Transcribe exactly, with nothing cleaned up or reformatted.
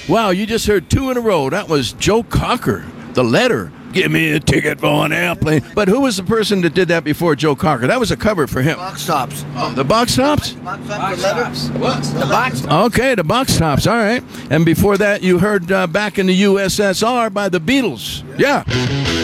Wow, you just heard two in a row. That was Joe Cocker, The Letter. Give me a ticket for an airplane. But who was the person that did that before Joe Cocker? That was a cover for him. Box tops. Oh, the Box Tops? Box tops. Box tops. What? The box tops. Okay, the Box Tops. All right. And before that, you heard uh, Back in the U S S R by the Beatles. Yeah.